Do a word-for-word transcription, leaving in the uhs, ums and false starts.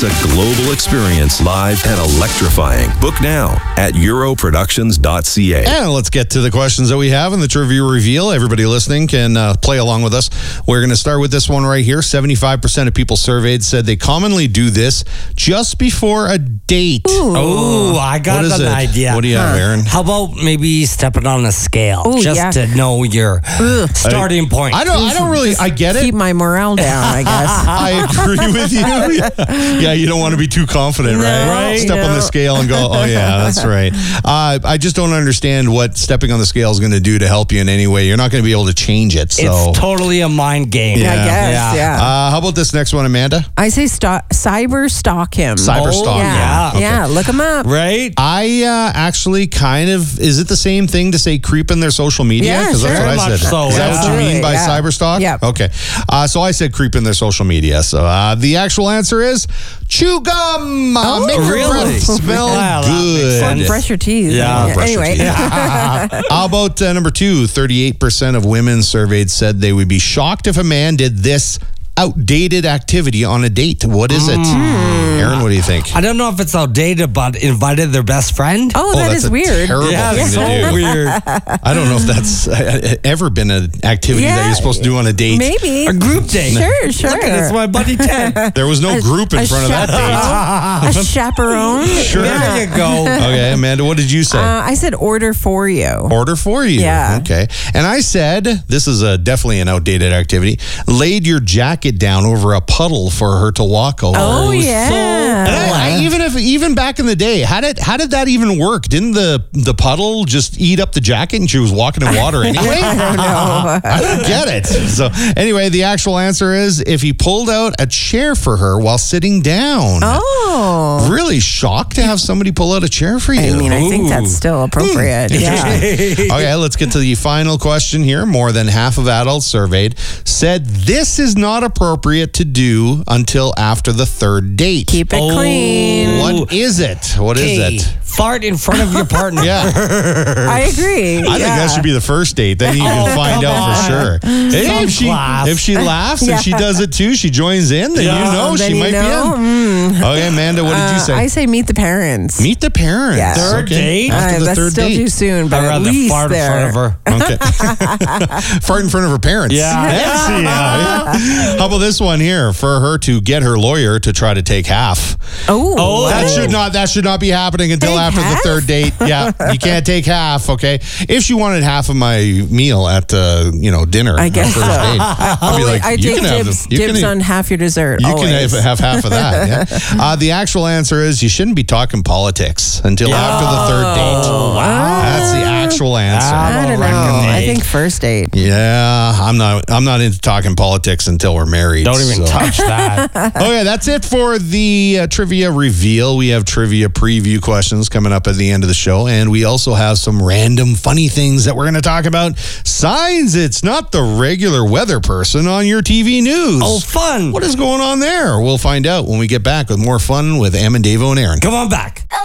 A global experience, live and electrifying. Book now at euro productions dot c a. And let's get to the questions that we have in the trivia reveal. Everybody listening can uh, play along with us. We're going to start with this one right here. seventy-five percent of people surveyed said they commonly do this just before a date. Oh, I got What is an it? idea. What do you have, Aaron? How about maybe stepping on a scale Ooh, just yeah. to know your starting point? I don't. I don't really. I get it. Keep my morale down, I guess. I agree with you. Yeah, yeah, you don't want to be too confident, No, right? right, Step on no. the scale and go, oh, yeah, that's right. Uh, I just don't understand what stepping on the scale is going to do to help you in any way. You're not going to be able to change it. So, It's totally a mind game. I guess, yeah. Uh, how about this next one, Amanda? I say sto- cyber stalk him. Cyber Oh, stalk. Yeah, yeah. yeah, look him up. Right? I uh, actually kind of, is it the same thing to say creep in their social media? Yeah, Because that's sure. what I Very said. much so, Is that what you absolutely, mean by yeah. cyber stalk? Yep. Okay. Uh, so I said creep in their social media. So uh, the actual answer is chew gum. Uh, Oh, make your really? breath smell Wow, that makes good. sense. Brush your teeth. Yeah, brush your anyway. teeth. How about uh, number two? thirty-eight percent of women surveyed said they would be shocked if a man did this outdated activity on a date. What is it? Aaron, what do you think? I don't know if it's outdated, but invited their best friend. Oh, that that's is a weird. terrible yeah, thing it's to so do. weird. I don't know if that's uh, ever been an activity that Yeah, you're supposed to do on a date. Maybe. A group date. Sure, sure. Look at this, my buddy Ted. There was no group in a front of that date. A chaperone. Sure. There you go. Okay, Amanda, what did you say? Uh, I said order for you. Order for you. Yeah. Okay. And I said, this is a, definitely an outdated activity, laid your jacket down over a puddle for her to walk over. Oh, so yeah. And I, I, even if even back in the day, how did how did that even work? Didn't the the puddle just eat up the jacket and she was walking in water anyway? I don't know. I don't get it. So anyway, the actual answer is if he pulled out a chair for her while sitting down. Oh. Really shocked to have somebody pull out a chair for you. I mean, I think that's still appropriate. Yeah. Okay, let's get to the final question here. More than half of adults surveyed said this is not appropriate to do until after the third date. Keep it Oh. clean. What is it? What is Okay, it? Fart in front of your partner. Yeah, I agree. I think yeah. that should be the first date. Then you can Oh, find come out for on. sure. Hey, Some if she class. if she laughs Yeah. and she does it too, she joins in. Then Yeah, you know Then she you might know. be in. Okay, Amanda, what did you Uh, say? I say meet the parents. Meet the parents. Yeah. Third date? After Uh, the that's third still date. too soon, but I'd at rather least fart in there. front of her. Okay. Fart in front of her parents. Yeah. Fancy, huh? How about this one here? For her to get her lawyer to try to take half. Oh, Oh, That should not that should not be happening until Take after half? the third date. Yeah, you can't take half. Okay, if she wanted half of my meal at uh, you know dinner, I guess first so. date, I'd be Oh, like, I you take can have dibs, the- you dibs can, on half your dessert. you always. can have, have half of that. Yeah. Uh, the actual answer is you shouldn't be talking politics until after the third date. Oh, wow. That's the actual answer. I don't know. I think first date. Yeah, I'm not. I'm not into talking politics until we're married. Don't even so. touch that. Okay, that's it for the uh, trivia reveal. We have trivia preview questions coming up at the end of the show, and we also have some random funny things that we're going to talk about. Signs it's not the regular weather person on your T V news. Oh, fun. What is going on there? We'll find out when we get back with more fun with Am and Davo and Aaron. Come on back.